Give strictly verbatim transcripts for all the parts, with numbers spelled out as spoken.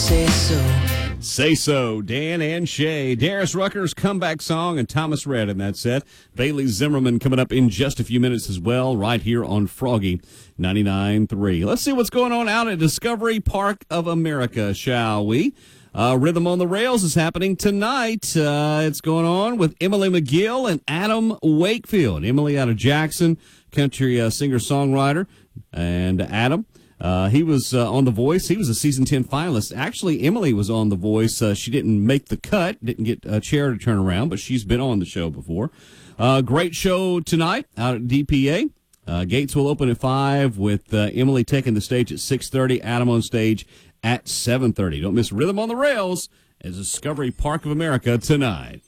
say so. Say So, Dan and Shay. Darius Rucker's comeback song and Thomas Rhett in that set. Bailey Zimmerman coming up in just a few minutes as well, right here on Froggy ninety-nine point three. Let's see what's going on out at Discovery Park of America, shall we? Uh, Rhythm on the Rails is happening tonight. Uh, it's going on with Emily McGill and Adam Wakefield. Emily out of Jackson, country uh, singer-songwriter, and Adam. Uh, he was uh, on The Voice. He was a season ten finalist. Actually, Emily was on The Voice. Uh, she didn't make the cut, didn't get a chair to turn around, but she's been on the show before. Uh, great show tonight out at D P A. Uh, gates will open at five with uh, Emily taking the stage at six thirty, Adam on stage at seven thirty. Don't miss Rhythm on the Rails at Discovery Park of America tonight.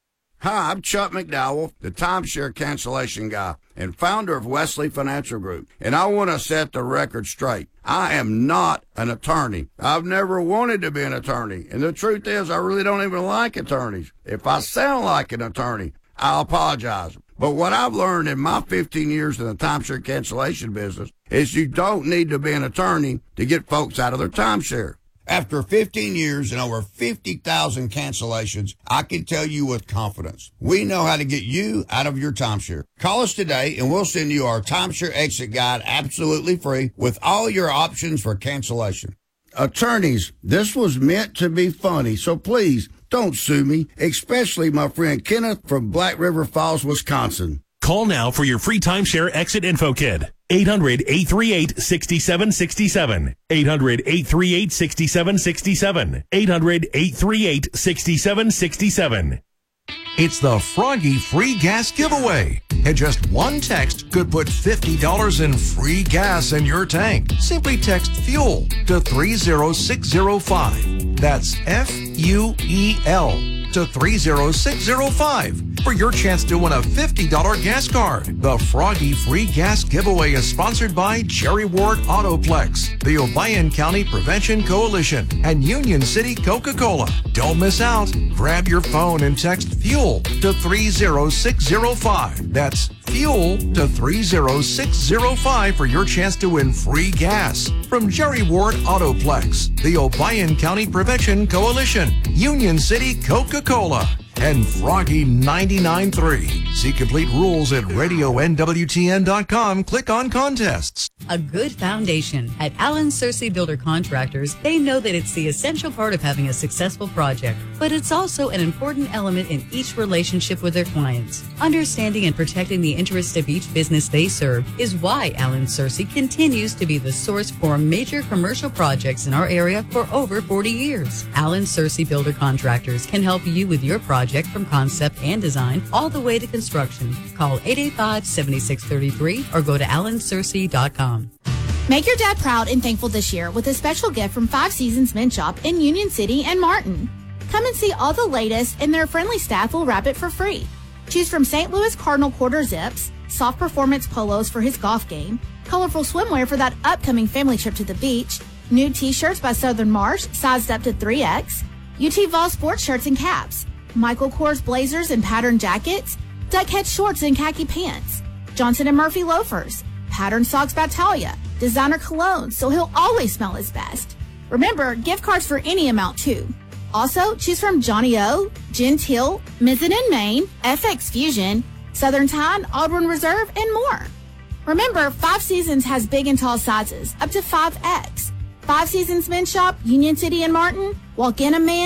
Hi, I'm Chuck McDowell, the timeshare cancellation guy and founder of Wesley Financial Group, and I want to set the record straight. I am not an attorney. I've never wanted to be an attorney, and the truth is I really don't even like attorneys. If I sound like an attorney, I'll apologize. But what I've learned in my fifteen years in the timeshare cancellation business is you don't need to be an attorney to get folks out of their timeshare. After fifteen years and over fifty thousand cancellations, I can tell you with confidence, we know how to get you out of your timeshare. Call us today and we'll send you our timeshare exit guide absolutely free with all your options for cancellation. Attorneys, this was meant to be funny, so please don't sue me, especially my friend Kenneth from Black River Falls, Wisconsin. Call now for your free timeshare exit info kit. eight hundred, eight three eight, six seven six seven. eight hundred, eight three eight, six seven six seven. eight hundred, eight three eight, six seven six seven. It's the Froggy Free Gas Giveaway. And just one text could put fifty dollars in free gas in your tank. Simply text FUEL to three zero six zero five. That's F U E L to three zero six zero five for your chance to win a fifty dollars gas card. The Froggy Free Gas Giveaway is sponsored by Jerry Ward Autoplex, the Obion County Prevention Coalition, and Union City Coca-Cola. Don't miss out. Grab your phone and text FUEL to three zero six zero five. That's FUEL to three zero six zero five for your chance to win free gas from Jerry Ward Autoplex, the Obion County Prevention Coalition, Union City Coca-Cola, and Froggy ninety-nine point three. See complete rules at radio N W T N dot com. Click on contests. A good foundation. At Allen Searcy Builder Contractors, they know that it's the essential part of having a successful project, but it's also an important element in each relationship with their clients. Understanding and protecting the interests of each business they serve is why Allen Searcy continues to be the source for major commercial projects in our area for over forty years. Allen Searcy Builder Contractors can help you with your project from concept and design all the way to construction. Call eight eight five, seven six three three or go to allen searcy dot com. Make your dad proud and thankful this year with a special gift from Five Seasons Men's Shop in Union City and Martin. Come and see all the latest, and their friendly staff will wrap it for free. Choose from Saint Louis Cardinal quarter zips, soft performance polos for his golf game, colorful swimwear for that upcoming family trip to the beach, new t-shirts by Southern Marsh sized up to three X, U T Vol sports shirts and caps, Michael Kors blazers and patterned jackets, Duckhead shorts and khaki pants, Johnson and Murphy loafers, patterned socks by Talia, designer cologne so he'll always smell his best. Remember, gift cards for any amount too. Also, choose from Johnny O, Gentile, Mizzen and Maine, F X Fusion, Southern Tide, Aldrin Reserve, and more. Remember, Five Seasons has big and tall sizes, up to five X. Five Seasons Men's Shop, Union City and Martin. Walk in a man.